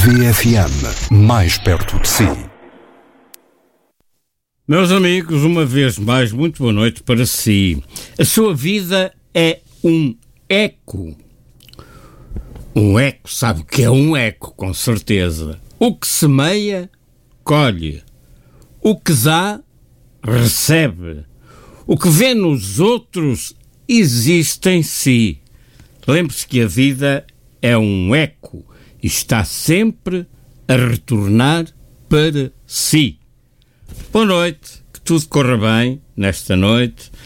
VFM, mais perto de si. Meus amigos, uma vez mais, muito boa noite para si. A sua vida é um eco. Um eco, sabe o que é um eco, com certeza. O que semeia, colhe. O que dá, recebe. O que vê nos outros, existe em si. Lembre-se que a vida é um eco e está sempre a retornar para si. Boa noite, que tudo corra bem nesta noite.